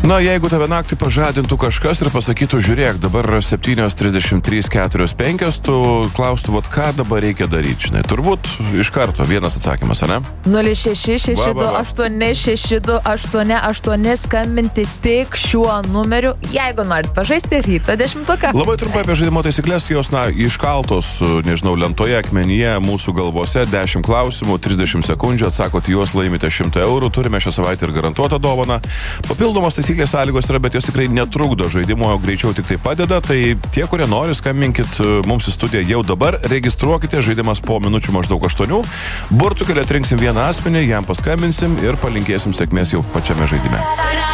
Na, jeigu tave naktį pažadintų kažkas ir pasakytų, žiūrėk, dabar 7:33:45, tu klaustų, vat ką dabar reikia daryti, žinai. Turbūt iš karto vienas atsakymas, ne? 0666286288 skambinti tik šiuo numeriu, jeigu norit pažaisti ryto 10. Labai trumpai apie žaidimo taisyklės, jos, iškaltos, nežinau, lentoje, akmenyje, mūsų galvose, 10 klausimų, 30 sekundžių, atsakot juos, laimite 100 eurų, turime šią savaitę ir garantuotą dovaną. Papildomos taisyklės sąlygos yra, bet jos tikrai netrukdo žaidimo, greičiau tik tai padeda, tai tie, kurie nori, skambinkit mums į studiją jau dabar, registruokite, žaidimas po minučių maždaug 8, burtų kelią atrinksim vieną asmenį, jam paskambinsim ir palinkėsim sėkmės jau pačiame žaidime.